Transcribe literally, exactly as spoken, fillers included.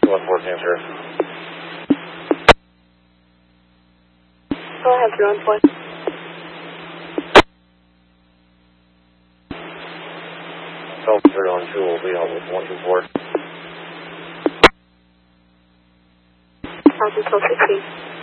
one four answer. Go ahead, three one four. Delta three one two will be out with one two four. Southeast sixteen.